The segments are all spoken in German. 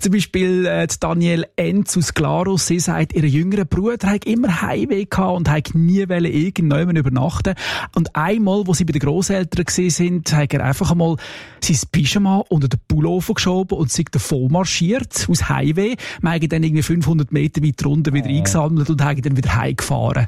Zum Beispiel Danielle Enz aus Glarus. Sie sagt, ihr jüngerer Bruder hat immer Heimweh gehabt und hat nie irgendjemand übernachten. Und einmal, wo sie bei den Grosseltern sind, hat er einfach einmal sein Pyjama unter den Pullover geschoben und sich davon marschiert, aus Heimweh. Wir haben dann irgendwie 500 Meter weiter runter wieder eingesammelt und haben dann wieder heimgefahren.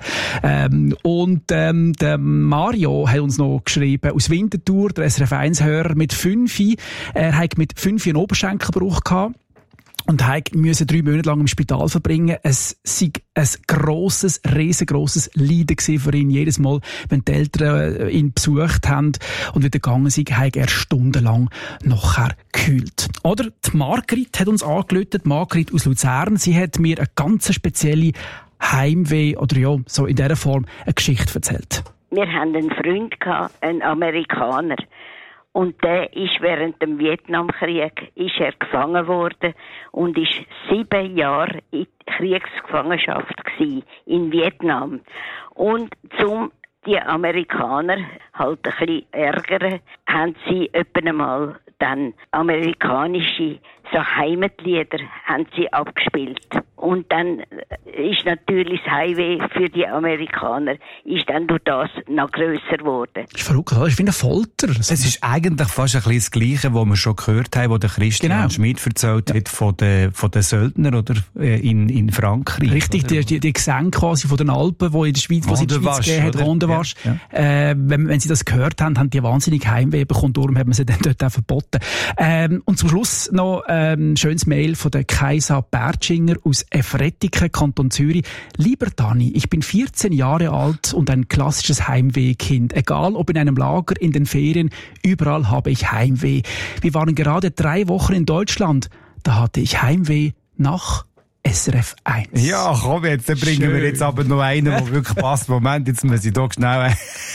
Der Mario hat uns noch geschrieben, aus Winterthur, der SRF 1-Hörer mit 5. Er hat mit 5 einen Oberschenkelbruch gehabt. Und musste 3 Monate lang im Spital verbringen. Es sei ein riesengroßes Leiden gewesen für ihn. Jedes Mal, wenn die Eltern ihn besucht haben und wieder gegangen sind, hat er stundenlang nachher gekühlt. Oder die Margrit hat uns angerufen, Margrit aus Luzern. Sie hat mir eine ganz spezielle Heimweh oder ja, so in dieser Form eine Geschichte erzählt. Wir hatten einen Freund gehabt, einen Amerikaner. Und der ist während dem Vietnamkrieg gefangen worden und ist 7 Jahre in Kriegsgefangenschaft gewesen, in Vietnam. Und zum die Amerikaner halt ein bisschen ärgern, haben sie etwa einmal dann amerikanische so Heimatlieder haben sie abgespielt. Und dann ist natürlich das Heimweh für die Amerikaner ist dann durch das noch grösser geworden. Das ist verrückt, das ist wie eine Folter. Es ist eigentlich fast ein bisschen das Gleiche, was wir schon gehört haben, was der Christian Schmid erzählt hat von den Söldnern oder in Frankreich. Richtig, die Gesänge quasi von den Alpen, die in der Schweiz, was in der Schweiz gegeben hat, Rondewasch. Ja. Wenn sie das gehört haben, haben die wahnsinnig Heimweh bekommen, darum hat man sie dann dort auch verboten. Und zum Schluss noch ein schönes Mail von der Kaisa Bertschinger aus Efretiken, Kanton Zürich. Lieber Dani, ich bin 14 Jahre alt und ein klassisches Heimwehkind. Egal ob in einem Lager, in den Ferien, überall habe ich Heimweh. Wir waren gerade 3 Wochen in Deutschland. Da hatte ich Heimweh nach SRF 1. Ja, komm jetzt, dann bringen wir jetzt aber noch einen, der wirklich passt. Moment, jetzt muss ich doch schnell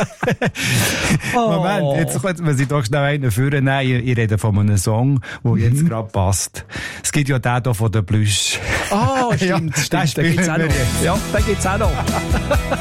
jetzt muss ich doch schnell einen führen. Nein, ich rede von einem Song, der jetzt gerade passt. Es gibt ja den hier von der Plüsch. Stimmt, den gibt's auch noch. Ja, den gibt's auch noch.